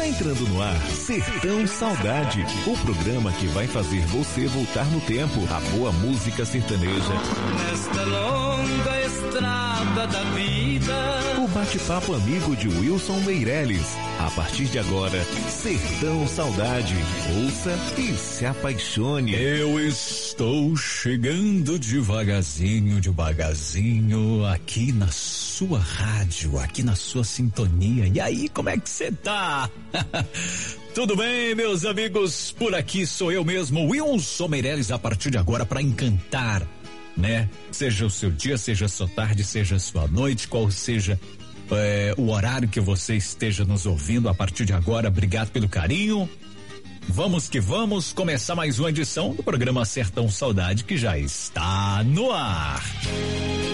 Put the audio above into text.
Está entrando no ar Sertão Saudade, o programa que vai fazer você voltar no tempo. A boa música sertaneja. Nesta longa estrada da vida. O bate-papo amigo de Wilson Meirelles. A partir de agora, Sertão Saudade. Ouça e se apaixone. Eu estou chegando devagarzinho, aqui na sua rádio, aqui na sua sintonia. E aí, como é que você tá? Tudo bem, meus amigos? Por aqui sou eu mesmo, Wilson Meirelles, a partir de agora para encantar, né? Seja o seu dia, seja a sua tarde, seja a sua noite, qual seja o horário que você esteja nos ouvindo a partir de agora. Obrigado pelo carinho. Vamos que vamos começar mais uma edição do programa Sertão Saudade, que já está no ar.